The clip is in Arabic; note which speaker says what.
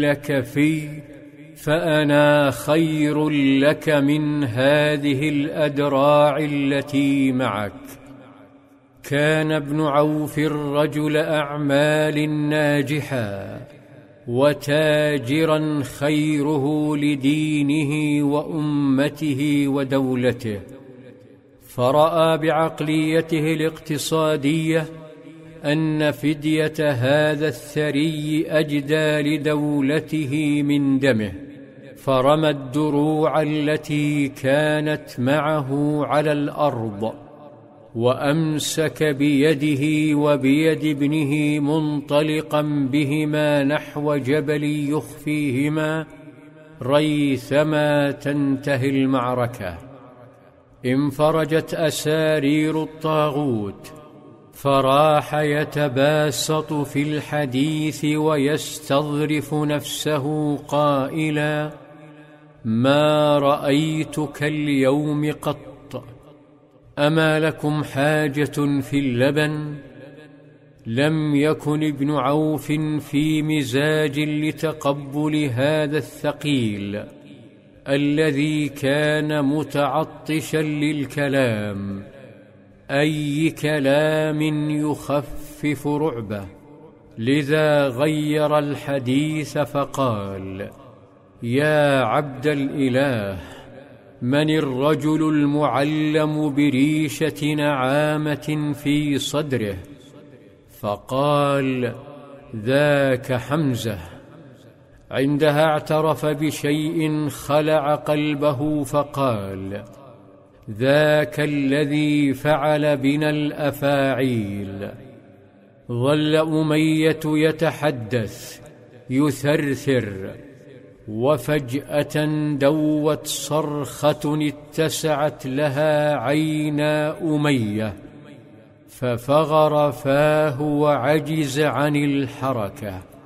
Speaker 1: لك في فأنا خير لك من هذه الأدراع التي معك. كان ابن عوف رجل أعمال ناجحا وتاجرا خيره لدينه وأمته ودولته، فرأى بعقليته الاقتصادية أن فدية هذا الثري أجدى لدولته من دمه، فرمى الدروع التي كانت معه على الأرض، وأمسك بيده وبيد ابنه منطلقا بهما نحو جبل يخفيهما ريثما تنتهي المعركة. انفرجت أسارير الطاغوت، فراح يتباسط في الحديث ويستظرف نفسه قائلا: ما رأيتك اليوم قط، أما لكم حاجة في اللبن؟ لم يكن ابن عوف في مزاج لتقبل هذا الثقيل الذي كان متعطشا للكلام، أي كلام يخفف رعبه، لذا غير الحديث فقال: يا عبد الإله، من الرجل المعلم بريشة نعامة في صدره؟ فقال: ذاك حمزة. عندها اعترف بشيء خلع قلبه فقال: ذاك الذي فعل بنا الأفاعيل. ظل أمية يتحدث يثرثر، وفجأة دوت صرخة اتسعت لها عينا أمية، ففغر فاه وعجز عن الحركة.